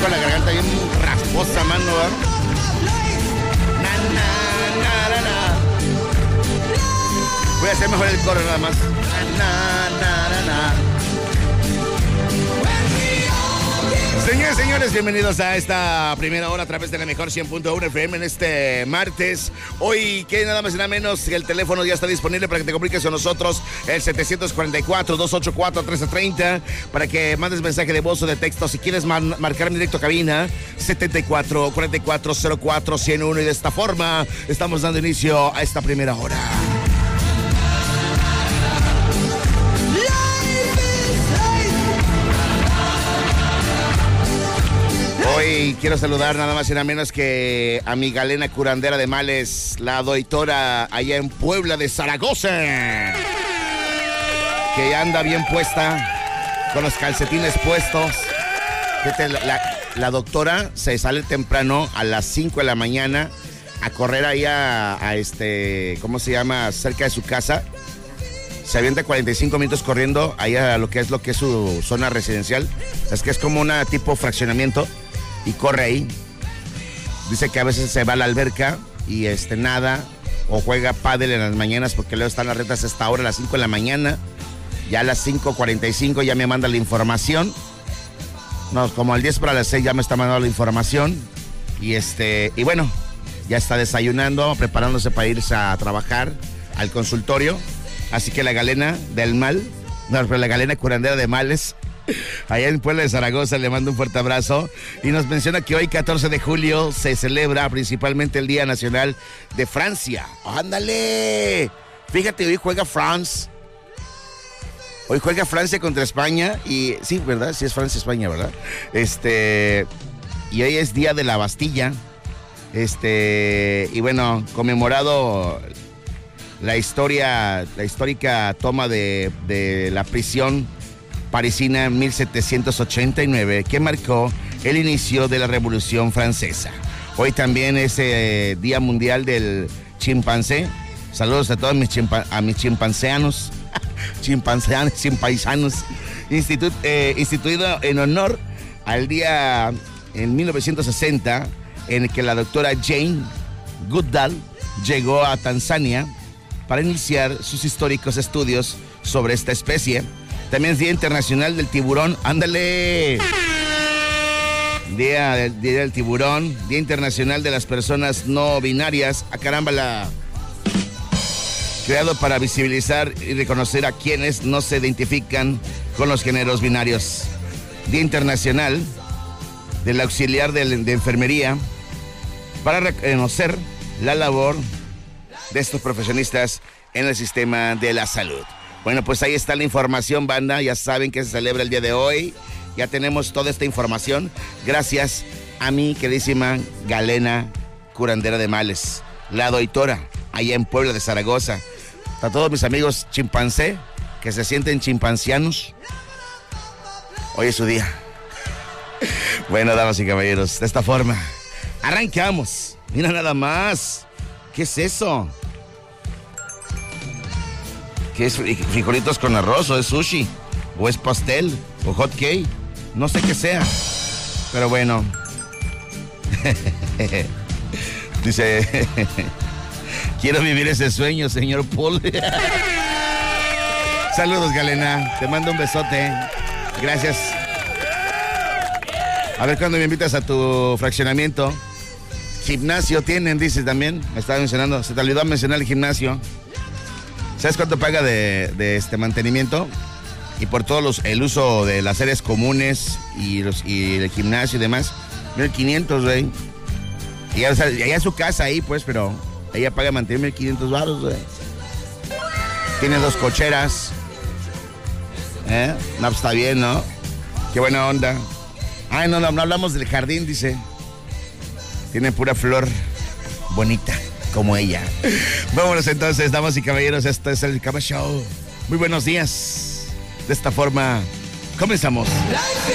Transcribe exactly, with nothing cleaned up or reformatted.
con la garganta bien rasposa, mano, ¿verdad? Na, na, na, na, na. Voy a hacer mejor el coro nada más. Na, na, na, na. Señores, señores, bienvenidos a esta primera hora a través de la mejor cien punto uno F M en este martes. Hoy, que nada más y nada menos que el teléfono ya está disponible para que te comuniques con nosotros, el setecientos cuarenta y cuatro, doscientos ochenta y cuatro, trece treinta, para que mandes mensaje de voz o de texto. Si quieres man- marcar en directo a cabina, setenta y cuatro, cuarenta y cuatro, cero cuatro, ciento uno. Y de esta forma estamos dando inicio a esta primera hora. Hoy quiero saludar nada más y nada menos que a mi Galena Curandera de Males, la doctora allá en Puebla de Zaragoza, que anda bien puesta, con los calcetines puestos. Fíjate, la, la, la doctora se sale temprano a las cinco de la mañana a correr ahí a, a este, ¿cómo se llama? Cerca de su casa. Se avienta cuarenta y cinco minutos corriendo ahí a lo que es lo que es su zona residencial. Es que es como una tipo fraccionamiento. Y corre ahí. Dice que a veces se va a la alberca y este nada o juega pádel en las mañanas porque luego están las retas a esta hora, a las cinco de la mañana. Ya a las cinco cuarenta y cinco ya me manda la información. No, como al diez para las seis ya me está mandando la información. Y este, y bueno, ya está desayunando, preparándose para irse a trabajar al consultorio. Así que la Galena del Mal, no, pero la Galena Curandera de Males, allá en Puebla de Zaragoza, le mando un fuerte abrazo y nos menciona que hoy catorce de julio se celebra principalmente el Día Nacional de Francia. ¡Ándale! Fíjate, hoy juega France. Hoy juega Francia contra España y sí, ¿verdad? Sí es Francia-España, ¿verdad? Este, y hoy es Día de la Bastilla. Este, y bueno, conmemorado la historia, la histórica toma de, de la prisión parisina en mil setecientos ochenta y nueve, que marcó el inicio de la Revolución Francesa. Hoy también es eh, Día Mundial del Chimpancé. Saludos a todos mis, chimpa- a mis chimpanceanos, chimpanceanos, chimpaisanos, Institut, eh, instituido en honor al día en mil novecientos sesenta en el que la doctora Jane Goodall llegó a Tanzania para iniciar sus históricos estudios sobre esta especie. También es Día Internacional del Tiburón. ¡Ándale! Día del, Día del Tiburón. Día Internacional de las Personas No Binarias. ¡A caramba! La... Creado para visibilizar y reconocer a quienes no se identifican con los géneros binarios. Día Internacional del Auxiliar de, de Enfermería, para reconocer la labor de estos profesionistas en el sistema de la salud. Bueno, pues ahí está la información, banda. Ya saben que se celebra el día de hoy. Ya tenemos toda esta información gracias a mi queridísima Galena Curandera de Males, la doctora allá en Puebla de Zaragoza. A todos mis amigos chimpancé que se sienten chimpancianos, hoy es su día. Bueno, damas y caballeros, de esta forma arrancamos. Mira nada más. ¿Qué es eso? ¿Qué es frijolitos con arroz o es sushi? ¿O es pastel? ¿O hot cake? No sé qué sea. Pero bueno. Dice, quiero vivir ese sueño, señor Paul. Saludos, Galena. Te mando un besote. Gracias. A ver cuándo me invitas a tu fraccionamiento. Gimnasio tienen, dices también. Me estaba mencionando. Se te olvidó mencionar el gimnasio. ¿Sabes cuánto paga de, de este mantenimiento? Y por todos los, el uso de las áreas comunes y, los, y el gimnasio y demás. mil quinientos, güey. Y ya, o sea, ya es su casa ahí, pues, pero ella paga mantener mil quinientos baros, güey. Tiene dos cocheras. ¿Eh? No, pues está bien, ¿no? Qué buena onda. Ay, no, no, no hablamos del jardín, dice. Tiene pura flor bonita. Como ella. Vámonos entonces, damas y caballeros, esto es el Cama Show. Muy buenos días. De esta forma, comenzamos.